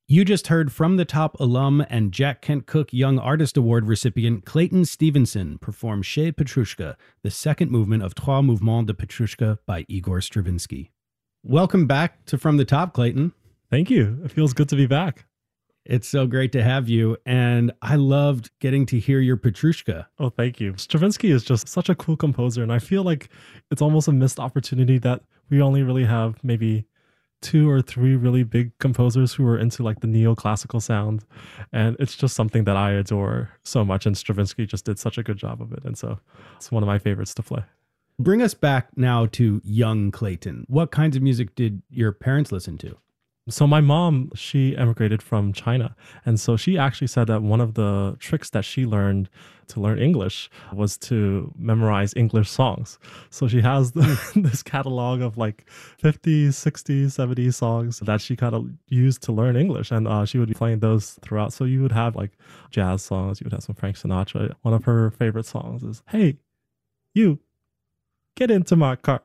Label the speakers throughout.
Speaker 1: You just heard From the Top alum and Jack Kent Cooke Young Artist Award recipient Clayton Stevenson perform Chez Petrushka, the second movement of Trois Mouvements de Petrushka by Igor Stravinsky. Welcome back to From the Top, Clayton.
Speaker 2: Thank you. It feels good to be back.
Speaker 1: It's so great to have you, and I loved getting to hear your Petrushka.
Speaker 2: Oh, thank you. Stravinsky is just such a cool composer, and I feel like it's almost a missed opportunity that we only really have maybe 2 or 3 really big composers who are into like the neoclassical sound. And it's just something that I adore so much. And Stravinsky just did such a good job of it. And so it's one of my favorites to play.
Speaker 1: Bring us back now to young Clayton. What kinds of music did your parents listen to?
Speaker 2: So my mom, she emigrated from China. And so she actually said that one of the tricks that she learned to learn English was to memorize English songs. So she has this catalog of like 50, 60, 70 songs that she kind of used to learn English. And she would be playing those throughout. So you would have like jazz songs. You would have some Frank Sinatra. One of her favorite songs is, "Hey, you, get into my car."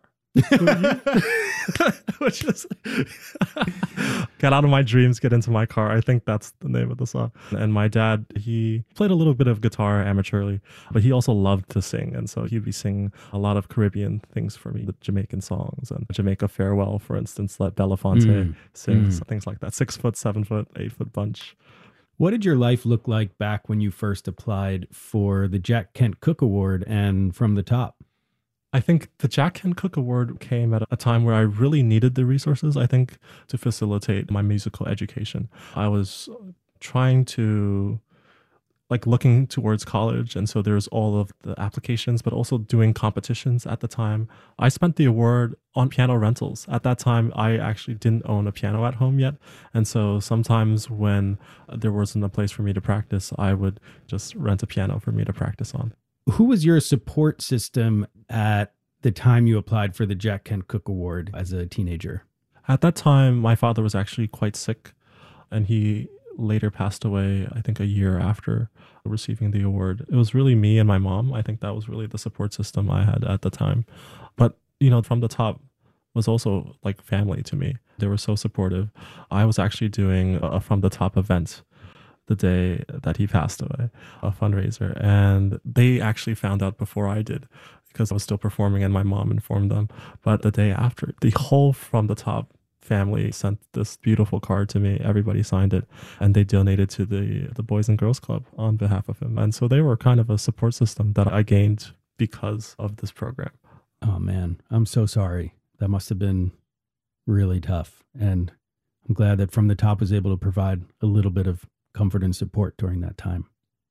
Speaker 2: Which is "Get out of my dreams, get into my car." I think that's the name of the song. And my dad, he played a little bit of guitar amateurly, but he also loved to sing. And so he'd be singing a lot of Caribbean things for me, the Jamaican songs and Jamaica Farewell, for instance, let Belafonte sing, things like that. 6 foot, 7 foot, 8 foot bunch.
Speaker 1: What did your life look like back when you first applied for the Jack Kent Cooke Award and From the Top?
Speaker 2: I think the Jack Kent Cooke Award came at a time where I really needed the resources, I think, to facilitate my musical education. I was trying to, looking towards college. And so there's all of the applications, but also doing competitions at the time. I spent the award on piano rentals. At that time, I actually didn't own a piano at home yet. And so sometimes when there wasn't a place for me to practice, I would just rent a piano for me to practice on.
Speaker 1: Who was your support system at the time you applied for the Jack Kent Cooke Award as a teenager?
Speaker 2: At that time, my father was actually quite sick, and he later passed away, I think a year after receiving the award. It was really me and my mom. I think that was really the support system I had at the time. But, From the Top was also like family to me. They were so supportive. I was actually doing a From the Top event the day that he passed away, a fundraiser. And they actually found out before I did because I was still performing and my mom informed them. But the day after, the whole From the Top family sent this beautiful card to me. Everybody signed it and they donated to the Boys and Girls Club on behalf of him. And so they were kind of a support system that I gained because of this program.
Speaker 1: Oh man, I'm so sorry. That must have been really tough. And I'm glad that From the Top was able to provide a little bit of comfort and support during that time.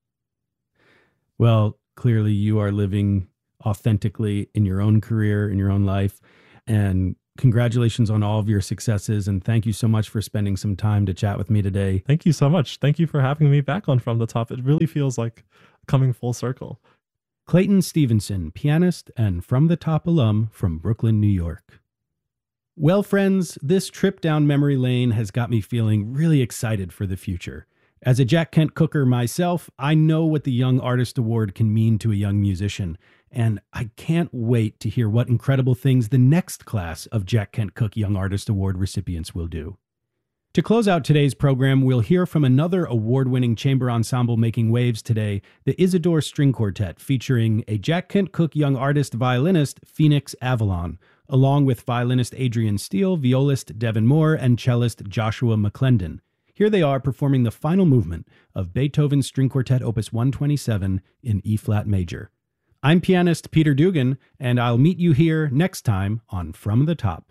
Speaker 1: Well, clearly you are living authentically in your own career, in your own life, and congratulations on all of your successes. And thank you so much for spending some time to chat with me today.
Speaker 2: Thank you so much. Thank you for having me back on From the Top. It really feels like coming full circle.
Speaker 1: Clayton Stevenson, pianist and From the Top alum from Brooklyn, New York. Well, friends, this trip down memory lane has got me feeling really excited for the future. As a Jack Kent Cooker myself, I know what the Young Artist Award can mean to a young musician, and I can't wait to hear what incredible things the next class of Jack Kent Cooke Young Artist Award recipients will do. To close out today's program, we'll hear from another award-winning chamber ensemble making waves today, the Isidore String Quartet, featuring a Jack Kent Cooke Young Artist violinist, Phoenix Avalon, along with violinist Adrian Steele, violist Devin Moore, and cellist Joshua McClendon. Here they are performing the final movement of Beethoven's String Quartet Opus 127 in E-flat major. I'm pianist Peter Dugan, and I'll meet you here next time on From the Top.